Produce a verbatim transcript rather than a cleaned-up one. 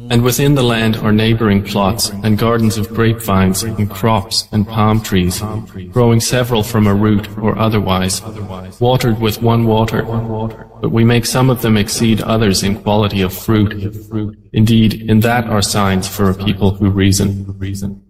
And within the land are neighboring plots, and gardens of grapevines, and crops, and palm trees, growing several from a root or otherwise, watered with one water. But we make some of them exceed others in quality of fruit. Indeed, in that are signs for a people who reason.